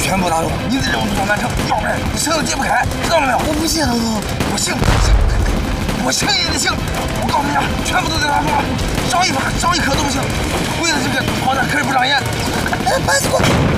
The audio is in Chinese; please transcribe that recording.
全部打通，你的任务就算完成，要不然你绳子解不开，知道了没有？ 我不信。 我信，我信也得信。我告诉你啊，全部都得打通了，少一颗都不行。为了这个炮弹可是不长眼。 白子哥。